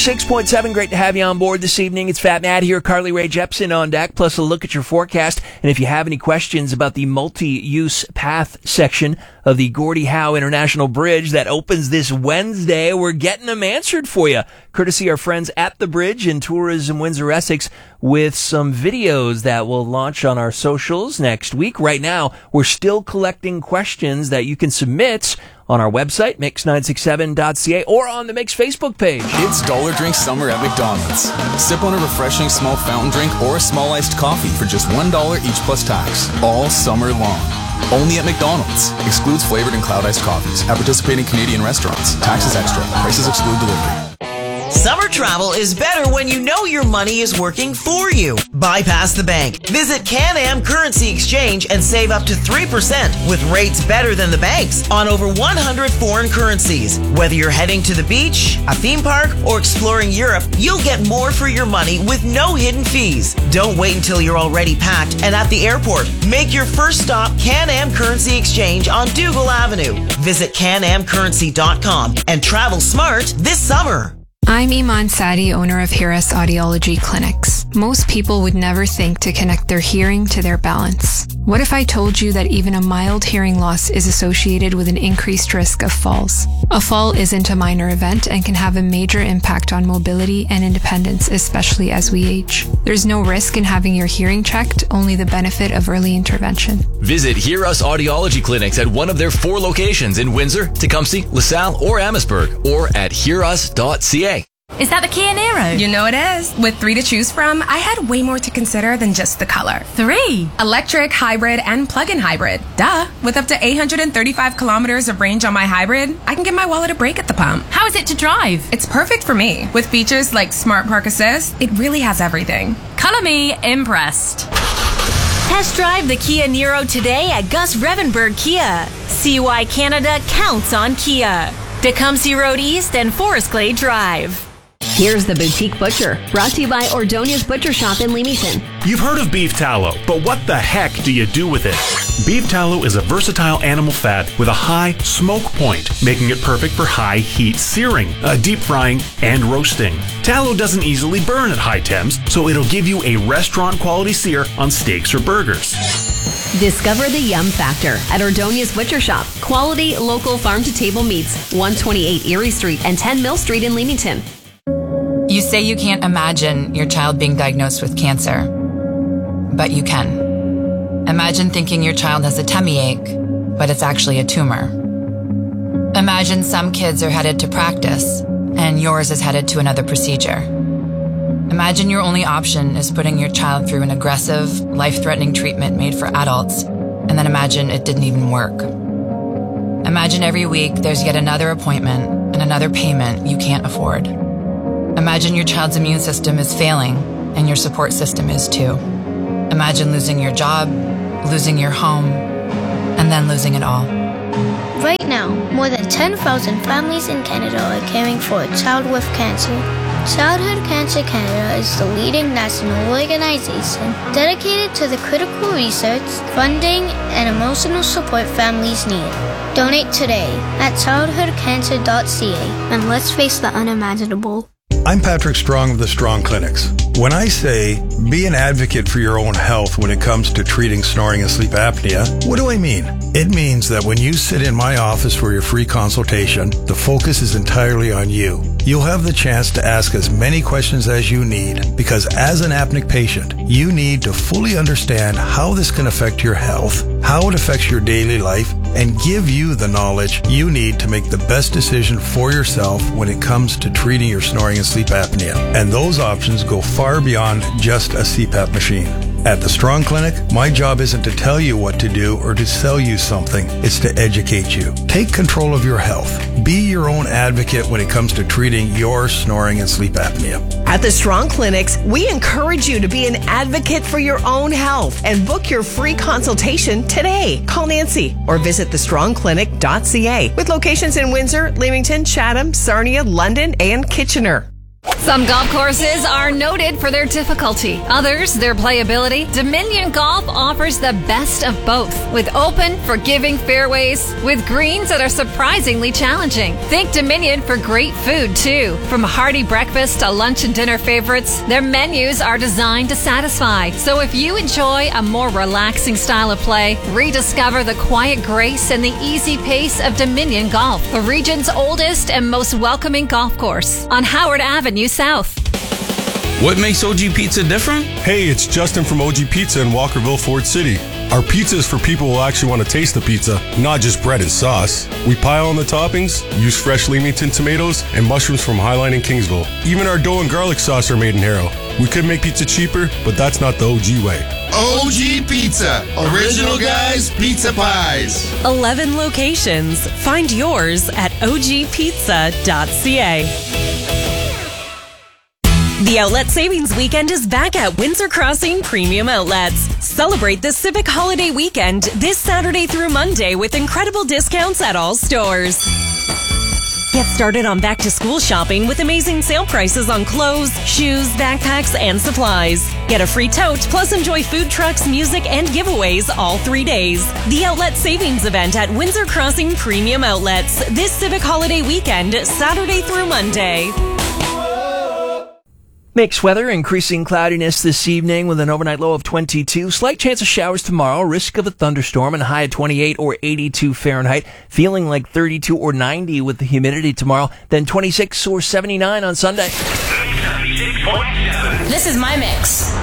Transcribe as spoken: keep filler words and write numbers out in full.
six point seven, great to have you on board this evening. It's Fat Matt here, Carly Rae Jepsen on deck, plus a look at your forecast. And if you have any questions about the multi-use path section of the Gordie Howe International Bridge that opens this Wednesday, we're getting them answered for you, courtesy our friends at the Bridge and Tourism Windsor Essex, with some videos that will launch on our socials next week. Right now, we're still collecting questions that you can submit on our website, mix nine six seven dot c a, or on the Mix Facebook page. It's Dollar Drink Summer at McDonald's. Sip on a refreshing small fountain drink or a small iced coffee for just one dollar each plus tax, all summer long. Only at McDonald's. Excludes flavored and cloud iced coffees. At participating Canadian restaurants. Taxes extra. Prices exclude delivery. Summer travel is better when you know your money is working for you. Bypass the bank. Visit Can-Am Currency Exchange and save up to three percent with rates better than the banks on over one hundred foreign currencies. Whether you're heading to the beach, a theme park, or exploring Europe, you'll get more for your money with no hidden fees. Don't wait until you're already packed and at the airport. Make your first stop Can-Am Currency Exchange on Dougal Avenue. Visit can am currency dot com and travel smart this summer. I'm Iman Sadi, owner of Hiras Audiology Clinics. Most people would never think to connect their hearing to their balance. What if I told you that even a mild hearing loss is associated with an increased risk of falls? A fall isn't a minor event and can have a major impact on mobility and independence, especially as we age. There's no risk in having your hearing checked, only the benefit of early intervention. Visit Hiras Audiology Clinics at one of their four locations in Windsor, Tecumseh, LaSalle, or Amherstburg, or at hiras dot c a. Is that the Kia Niro? You know it is. With three to choose from, I had way more to consider than just the color. Three? Electric, hybrid, and plug-in hybrid. Duh. With up to eight hundred thirty-five kilometers of range on my hybrid, I can give my wallet a break at the pump. How is it to drive? It's perfect for me. With features like Smart Park Assist, it really has everything. Color me impressed. Test drive the Kia Niro today at Gus Revenberg Kia. See why Canada counts on Kia. Tecumseh Road East and Forest Glade Drive. Here's the Boutique Butcher, brought to you by Ordonia's Butcher Shop in Leamington. You've heard of beef tallow, but what the heck do you do with it? Beef tallow is a versatile animal fat with a high smoke point, making it perfect for high heat searing, uh, deep frying, and roasting. Tallow doesn't easily burn at high temps, so it'll give you a restaurant quality sear on steaks or burgers. Discover the yum factor at Ordonia's Butcher Shop. Quality, local farm-to-table meats, one twenty-eight Erie Street and ten Mill Street in Leamington. You say you can't imagine your child being diagnosed with cancer, but you can. Imagine thinking your child has a tummy ache, but it's actually a tumor. Imagine some kids are headed to practice, and yours is headed to another procedure. Imagine your only option is putting your child through an aggressive, life-threatening treatment made for adults, and then imagine it didn't even work. Imagine every week there's yet another appointment and another payment you can't afford. Imagine your child's immune system is failing, and your support system is too. Imagine losing your job, losing your home, and then losing it all. Right now, more than ten thousand families in Canada are caring for a child with cancer. Childhood Cancer Canada is the leading national organization dedicated to the critical research, funding, and emotional support families need. Donate today at childhood cancer dot c a and let's face the unimaginable. I'm Patrick Strong of the Strong Clinics. When I say be an advocate for your own health when it comes to treating snoring and sleep apnea, what do I mean? It means that when you sit in my office for your free consultation, the focus is entirely on you. You'll have the chance to ask as many questions as you need, because as an apneic patient, you need to fully understand how this can affect your health, how it affects your daily life, and give you the knowledge you need to make the best decision for yourself when it comes to treating your snoring and sleep apnea. And those options go far beyond just a C PAP machine. At the Strong Clinic, my job isn't to tell you what to do or to sell you something. It's to educate you. Take control of your health. Be your own advocate when it comes to treating your snoring and sleep apnea. At the Strong Clinics, we encourage you to be an advocate for your own health and book your free consultation today. Call Nancy or visit the strong clinic dot c a with locations in Windsor, Leamington, Chatham, Sarnia, London, and Kitchener. Some golf courses are noted for their difficulty, others their playability. Dominion Golf offers the best of both, with open, forgiving fairways with greens that are surprisingly challenging. Think Dominion for great food, too. From hearty breakfast to lunch and dinner favorites, their menus are designed to satisfy. So if you enjoy a more relaxing style of play, rediscover the quiet grace and the easy pace of Dominion Golf, the region's oldest and most welcoming golf course on Howard Avenue South. What makes O G Pizza different? Hey, it's Justin from O G Pizza in Walkerville, Ford City. Our pizza is for people who actually want to taste the pizza, not just bread and sauce. We pile on the toppings, use fresh Leamington tomatoes, and mushrooms from Highline and Kingsville. Even our dough and garlic sauce are made in Harrow. We could make pizza cheaper, but that's not the O G way. O G Pizza. Original guys, pizza pies. eleven locations. Find yours at o g pizza dot c a. The Outlet Savings Weekend is back at Windsor Crossing Premium Outlets. Celebrate the Civic Holiday Weekend this Saturday through Monday with incredible discounts at all stores. Get started on back-to-school shopping with amazing sale prices on clothes, shoes, backpacks, and supplies. Get a free tote, plus enjoy food trucks, music, and giveaways all three days. The Outlet Savings Event at Windsor Crossing Premium Outlets this Civic Holiday Weekend, Saturday through Monday. Mixed weather, increasing cloudiness this evening with an overnight low of twenty-two. Slight chance of showers tomorrow. Risk of a thunderstorm and a high of twenty-eight or eighty-two Fahrenheit. Feeling like thirty-two or ninety with the humidity tomorrow. Then twenty-six or seventy-nine on Sunday. This is my mix.